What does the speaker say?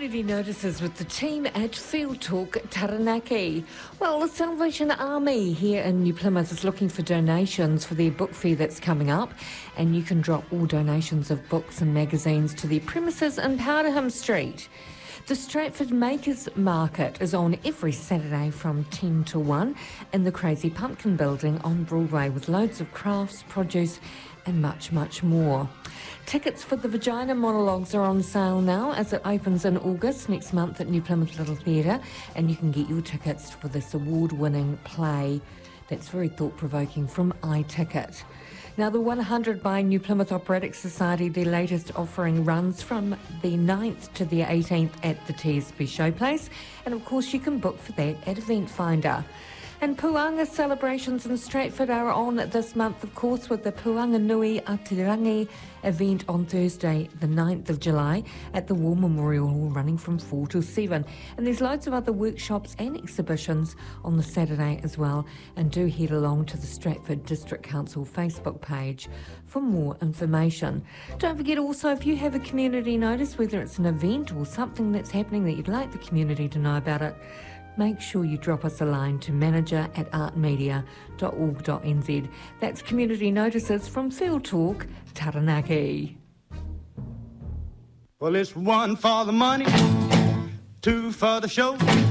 Community notices with the team at Field Talk Taranaki. Well, the Salvation Army here in New Plymouth is looking for donations for their book fair that's coming up, and you can drop all donations of books and magazines to their premises in Powderham Street. The Stratford Makers Market is on every Saturday from 10 to 1 in the Crazy Pumpkin building on Broadway with loads of crafts, produce and much, much more. Tickets for the Vagina Monologues are on sale now as it opens in August next month at New Plymouth Little Theatre, and you can get your tickets for this award-winning play that's very thought-provoking from iTicket. Now, the 100 by New Plymouth Operatic Society, their latest offering runs from the 9th to the 18th at the TSB Showplace, and of course you can book for that at Event Finder. And Puanga celebrations in Stratford are on this month, of course, with the Puanga Nui Atirangi event on Thursday, the 9th of July, at the War Memorial Hall, running from 4 till 7. And there's loads of other workshops and exhibitions on the Saturday as well. And do head along to the Stratford District Council Facebook page for more information. Don't forget also, if you have a community notice, whether it's an event or something that's happening that you'd like the community to know about it, make sure you drop us a line to manager@artmedia.org.nz. That's community notices from Field Talk Taranaki. Well, it's 1 for the money, 2 for the show.